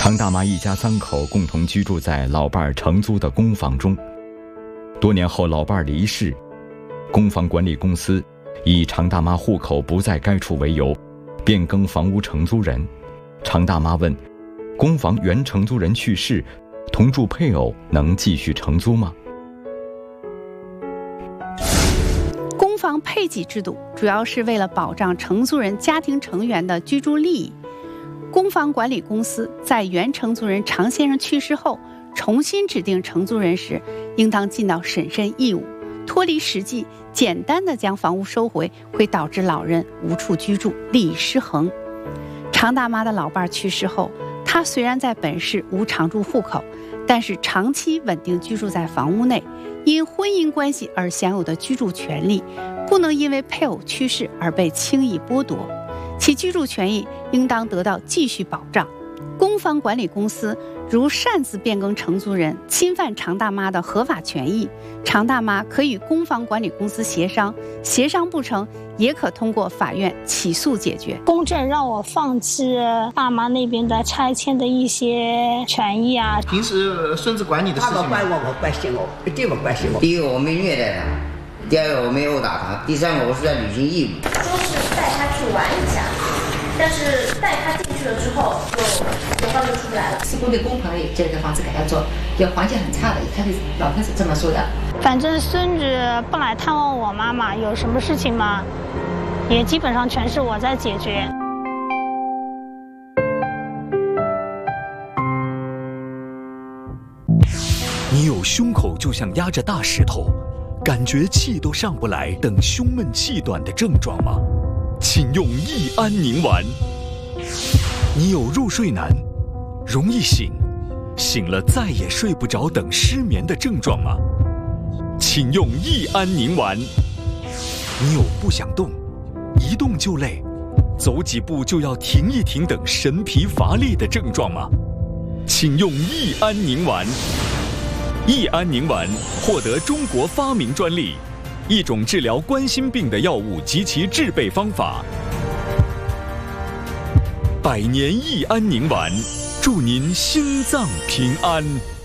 常大妈一家3口共同居住在老伴承租的公房中。多年后，老伴离世，公房管理公司以常大妈户口不在该处为由，变更房屋承租人。常大妈问：公房原承租人去世，同住配偶能继续承租吗？ 公房配给制度主要是为了保障承租人家庭成员的居住利益。公房管理公司在原承租人常先生去世后，重新指定承租人时，应当尽到审慎义务。脱离实际，简单的将房屋收回，会导致老人无处居住，利益失衡。常大妈的老伴去世后，她虽然在本市无常住户口，但是长期稳定居住在房屋内，因婚姻关系而享有的居住权利，不能因为配偶去世而被轻易剥夺，其居住权益应当得到继续保障。公房管理公司如擅自变更承租人，侵犯常大妈的合法权益，常大妈可与公房管理公司协商，协商不成，也可通过法院起诉解决。 公证让我放弃爸妈那边的拆迁的一些权益啊。 平时孙子管你的事情吗？ 他不管我，不关心我，一点不关心我。 第一个我没虐待他，第二个我没殴打他，第三个我是在履行义务。 说是带他去玩一下，但是带他进去了之后，就话就出不来了。 施工队工棚里这个房子给他做，就环境很差的，老太是这么说的。 反正孙子不来探望我妈妈，有什么事情嘛，也基本上全是我在解决。 你有胸口就像压着大石头，感觉气都上不来等胸闷气短的症状吗？请用益安宁丸。你有入睡难、容易醒、醒了再也睡不着等失眠的症状吗？请用益安宁丸。你有不想动、一动就累、走几步就要停一停等神疲乏力的症状吗？请用益安宁丸。益安宁丸获得中国发明专利，一种治疗冠心病的药物及其制备方法。100年益安宁丸，祝您心脏平安。